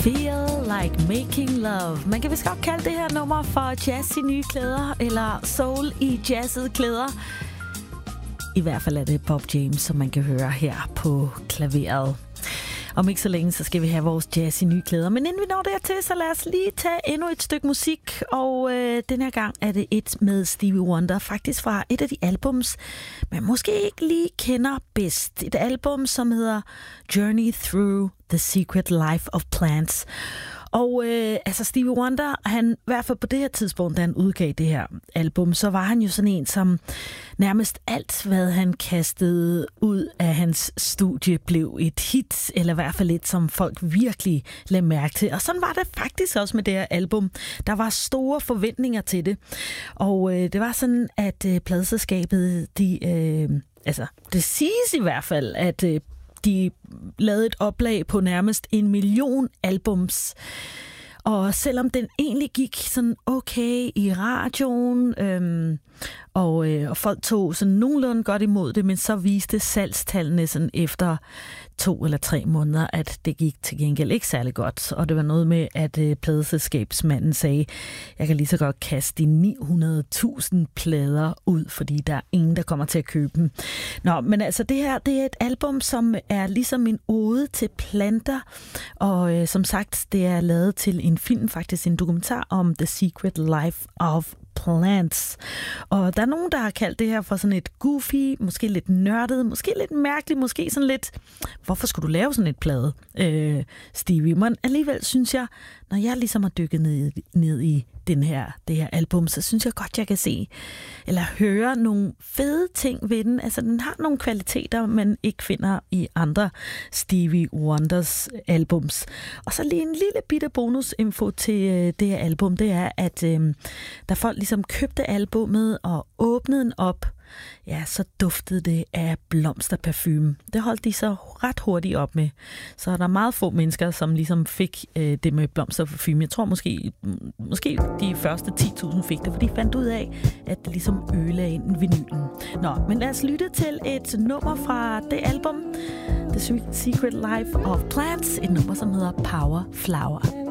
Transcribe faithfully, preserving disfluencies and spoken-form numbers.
Feel like making love. Man kan vist godt kalde det her nummer for jazz i nye klæder, eller soul i jazzede klæder. I hvert fald er det Bob James, som man kan høre her på klaveret. Om ikke så længe, så skal vi have vores jazz i nye klæder. Men inden vi når dertil, så lad os lige tage endnu et stykke musik. Og øh, den her gang er det et med Stevie Wonder, faktisk fra et af de albums, man måske ikke lige kender bedst. Et album, som hedder Journey Through the Secret Life of Plants. Og øh, altså Stevie Wonder, han, i hvert fald på det her tidspunkt, da han udgav det her album, så var han jo sådan en, som nærmest alt, hvad han kastede ud af hans studie, blev et hit, eller i hvert fald et, som folk virkelig lagde mærke til. Og sådan var det faktisk også med det her album. Der var store forventninger til det. Og øh, det var sådan, at øh, pladeselskabet, de, øh, altså det siges i hvert fald, at øh, de lavede et oplag på nærmest en million albums. Og selvom den egentlig gik sådan okay i radioen, øhm, og, øh, og folk tog sådan nogenlunde godt imod det, men så viste salgstallene sådan efter to eller tre måneder, at det gik til gengæld ikke særlig godt. Og det var noget med, at øh, pladeselskabsmanden sagde, jeg kan lige så godt kaste de ni hundrede tusind plader ud, fordi der er ingen, der kommer til at købe dem. Nå, men altså det her, det er et album, som er ligesom en ode til planter, og øh, som sagt, det er lavet til en film, faktisk en dokumentar om The Secret Life of Plants. Og der er nogen, der har kaldt det her for sådan et goofy, måske lidt nørdet, måske lidt mærkeligt, måske sådan lidt, hvorfor skulle du lave sådan et plade, øh, Stevie? Men alligevel synes jeg, når jeg ligesom har dykket ned, ned i den her, det her album, så synes jeg godt, jeg kan se eller høre nogle fede ting ved den. Altså, den har nogle kvaliteter, man ikke finder i andre Stevie Wonders albums. Og så lige en lille bitte bonusinfo til øh, det her album, det er, at øh, da folk ligesom købte albummet og åbnede den op, ja, så duftede det af blomsterparfume. Det holdt de så ret hurtigt op med. Så er der meget få mennesker, som ligesom fik øh, det med blomsterparfume. Jeg tror måske, måske de første ti tusind fik det, for de fandt ud af, at det ligesom ødelagde vinylen. Nå, men lad os lytte til et nummer fra det album, The Secret Life of Plants. Et nummer, som hedder Power Flower.